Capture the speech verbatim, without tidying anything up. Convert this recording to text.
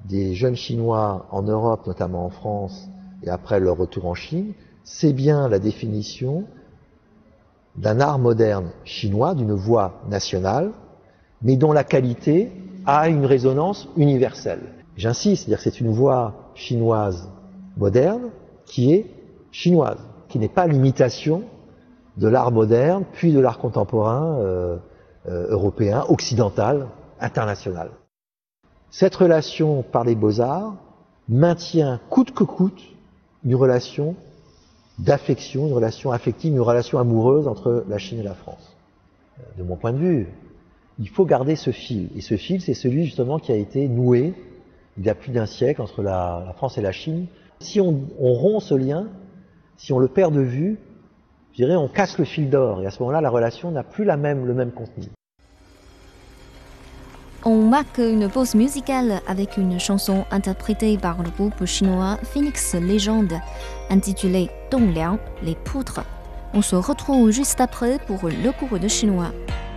des jeunes Chinois en Europe, notamment en France, et après leur retour en Chine, c'est bien la définition d'un art moderne chinois, d'une voix nationale, mais dont la qualité a une résonance universelle. J'insiste, c'est-à-dire que c'est une voix chinoise moderne qui est chinoise, qui n'est pas l'imitation de l'art moderne, puis de l'art contemporain euh, euh, européen, occidental, international. Cette relation par les beaux-arts maintient coûte que coûte une relation d'affection, une relation affective, une relation amoureuse entre la Chine et la France. De mon point de vue, il faut garder ce fil. Et ce fil, c'est celui justement qui a été noué il y a plus d'un siècle entre la, la France et la Chine. Si on, on rompt ce lien, si on le perd de vue, je dirais on casse le fil d'or. Et à ce moment-là, la relation n'a plus la même, le même contenu. On marque une pause musicale avec une chanson interprétée par le groupe chinois Phoenix Legend, intitulée Dongliang, les poutres. On se retrouve juste après pour le cours de chinois.